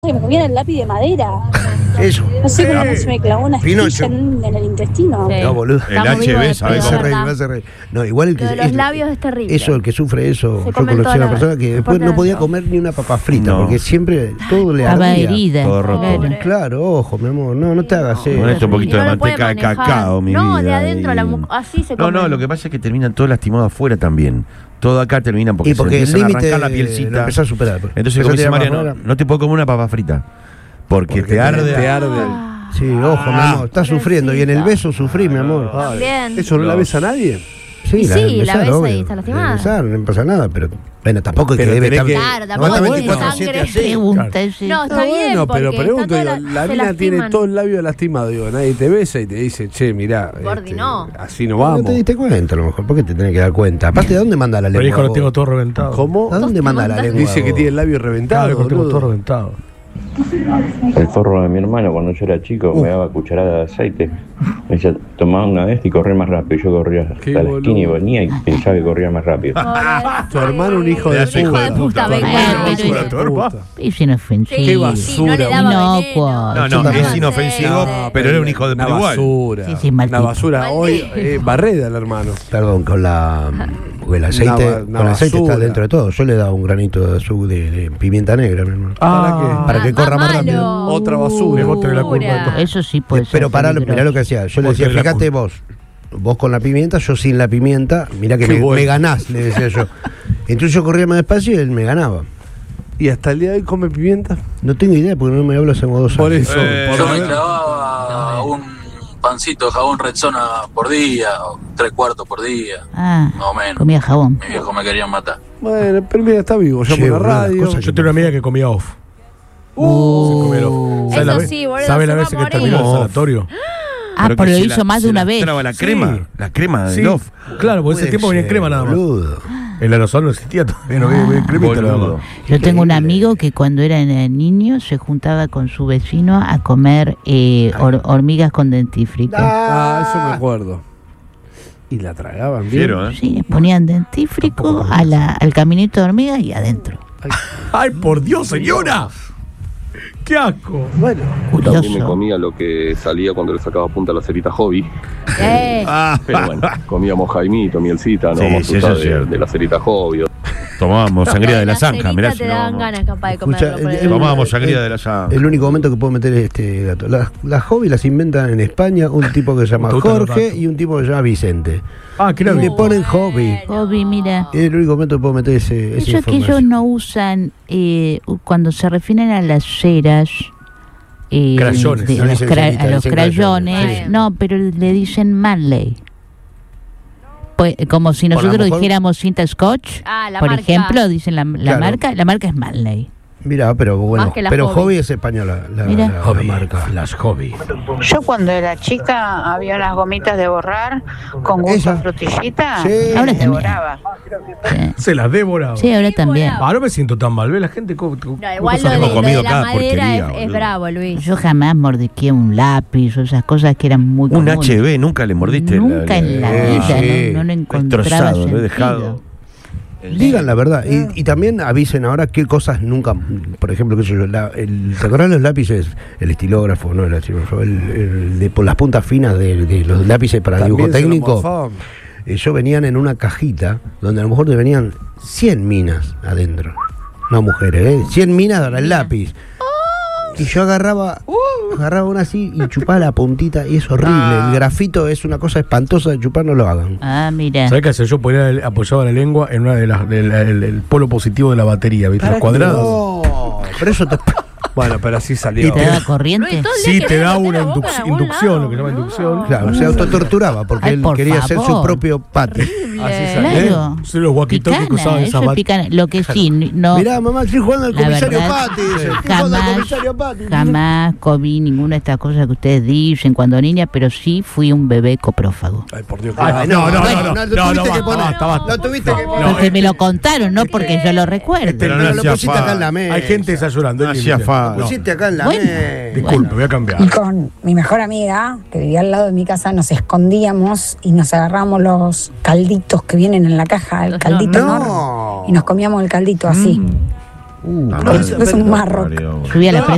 que me comían el lápiz de madera. Eso. No sé cómo se me clavó una Pinocho. astilla en el intestino. Sí. No, boludo. El HB, ¿sabes? Me hace reír. No, igual el que Lo de los labios es terrible. Eso, el que sufre eso. Se Yo comen conocí a toda una la- persona que después no podía comer ni una papa frita, No. porque siempre todo le Estaba ardía. herida. Todo roto. Claro. Claro, ojo, mi amor. No te hagas eso. Ponete un poquito Y no de lo puede manteca de manejar. cacao, mi No, vida. de adentro, y- así se No, come. lo que pasa es que terminan todo lastimado afuera también. Todo acá terminan porque, Y porque se el empiezan a límite arrancar la lo pielcita. empezás a superar. Entonces, Pero como dice te Mariano, llamas no te puedo comer una papa frita. Porque te arde. Te arde. Sí, ojo, mi amor. Estás sufriendo. Y en el beso sufrí, mi amor. También. ¿Eso no la besa a nadie? Y sí, la besar, besa y obvio. está lastimada. Besar, no pasa nada, pero bueno, tampoco es que Pero debe tenés estar. que- Claro, no tampoco va a estar tiene 24/7 sangre. así. Pregunta ese. No, está bien. Bueno, pero porque pregunto, está digo, toda la se mina tiene lastiman. todo el labio lastimado, digo, nadie te besa y te dice, che, mirá, Gordi, no. así no No vamos. te diste cuenta a lo mejor. ¿Por qué te tenés que dar cuenta? Aparte, ¿de dónde manda la Pero lengua? hijo, lo vos? tengo todo reventado. ¿Cómo? ¿A dónde manda la lengua? Dice que vos? tiene el labio reventado, Claro, lo tengo todo boludo. reventado. El forro de mi hermano cuando yo era chico me daba cucharada de aceite. Me decía, tomaba una de estas y corría más rápido. Yo corría hasta Qué la esquina y boludo. venía y pensaba que corría más rápido. Tu hermano un hijo de Hijo de puta. puta, Bueno, venga. pero es inofensivo. Qué basura. no le daba Inocuo. veneno. No, también. es inofensivo, pero era un hijo de una puta igual. basura. Sí, sí, mal una tipo. basura. Mal Hoy, tipo. Barreda el hermano. Perdón, con el aceite, Una con el aceite basura. está dentro de todo. Yo le he dado un granito de pimienta negra, mi hermano. Para que corra más rápido. Otra basura. Vos tenés la culpa de todo. Eso sí puede ser. Pero pará, peligroso. mirá lo que hacía. Yo le Vos decía, tenés la fíjate vos con la pimienta, yo sin la pimienta, mirá que Qué me bueno. ganás, le decía yo. Entonces yo corría más despacio y él me ganaba. Y hasta el día de hoy come pimienta. No tengo idea porque no me hablo hace como 2 años. Por eso. Yo me clavaba un pancito de jabón Rexona por día, o 3/4 por día, Ah, más o menos. comía jabón. Mi viejo me querían matar. Bueno, pero mira, está vivo. Llamo Che, a la boludo, las radio. cosas Yo tengo una amiga que comía off. Se comía el off. Eso la sí, boludo, ¿Sabe se la va vez a que terminó el morir. sanatorio? Ah, pero lo hizo más de una vez. La crema, la crema de Sí, Love. claro, porque ese tiempo venía en crema nada más. Boludo. El aerosol no existía todavía, no había cremita nada Boludo. más. Yo tengo un amigo que cuando era niño se juntaba con su vecino a comer hormigas con dentífrico. Ah, eso me acuerdo. Y la tragaban bien. Fiero, ¿eh? Sí, ponían dentífrico al caminito de hormigas y adentro. ¡Ay, por Dios, señora! ¡Qué asco! Bueno, Curioso. También me comía lo que salía cuando le sacaba punta a la cerita hobby. Pero bueno, comíamos jaimito, mielcita, no Sí, vamos sí, a eso usar es cierto. de la cerita hobby. Tomábamos sangría de la zanja, cerita mirá. te daban ganas capaz de Escucha, comerlo. por el- Tomábamos sangría de la zanja. El único momento que puedo meter es este dato. Las hobbies las inventan en España un tipo que se llama Me gustan los Jorge datos. y un tipo que se llama Vicente. Ah, que Y era le bien. ponen hobby. Hobby, mira. Es el único momento que puedo meter esa Eso es que información. ellos no usan, cuando se refieren a las ceras, Crayones. No dicen cerita, a los dicen crayones, crayones. no, pero le dicen Manley. Pues, como si Por lo nosotros mejor- dijéramos cinta Scotch, Ah, la por marca. ejemplo, dicen la Claro. marca es Manley. Mirá, pero bueno, Más que la pero hobby. hobby es española Mira. la marca. Las hobby. Yo cuando era chica había unas gomitas de borrar con gusto Esa. a frutillita. Sí. Ahora también. Devoraba. Sí, Se las devoraba. sí, ahora también. Ah, no me siento tan mal, ¿ves? La gente No, igual lo de, hemos lo comido de la cada madera porquería, es boludo. bravo, Luis. Yo jamás mordiqué un lápiz o esas cosas que eran muy Un comunes. HB, nunca le mordiste. Nunca en la vida, sí. no le encontraba Destrozado, lo he sentido. dejado. Digan la verdad. Y también avisen ahora qué cosas nunca. Por ejemplo, qué sé yo, ¿te acordás de los lápices? El estilógrafo, no el estilógrafo, el de por las puntas finas de los lápices para dibujo también se lo técnico. morfaban. Ellos venían en una cajita donde a lo mejor te venían 100 minas adentro. No mujeres, 100 minas para el lápiz. Y yo agarraba una así y chupaba la puntita y es horrible. El grafito es una cosa espantosa de chupar, no lo hagan. Ah, mira. ¿Sabés qué hacía? Yo ponía apoyaba la lengua en una de las el polo positivo de la batería, ¿viste? Los cuadrados. No, pero eso te... Bueno, pero así salió. ¿Y te daba corriente? Luis, todo el día Sí, te querés da meter una la boca en algún inducción, lado, lo que se llama boludo. inducción. Claro, se autotorturaba porque Ay, él por quería hacer su favor. propio patio. Así salió. Claro. Son los walkie-talkies que usaban Picana, esas eso es bat- picana. Lo que sí, no. Mirá, mamá, estoy jugando al La comisario verdad, Pati. Dice, estoy jugando al comisario Pati. Jamás comí ninguna de estas cosas que ustedes dicen cuando niña, pero sí fui un bebé coprófago. Ay, por Dios. Ay, no, lo basta, tuviste que poner. basta. Lo tuviste que poner. Porque me lo contaron, no porque yo lo recuerdo. Pero Pero no lo hacía pusiste acá en la falta. mesa. Hay gente que está llorando. No es hacía límite. falta. Lo pusiste acá en la Bueno. mesa. Disculpe, voy a cambiar. Y con mi mejor amiga, que vivía al lado de mi casa, nos escondíamos y nos agarramos los calditos que vienen en la caja, el caldito Nor, No. y nos comíamos el caldito así. La Es un marro. Mario. Subí a la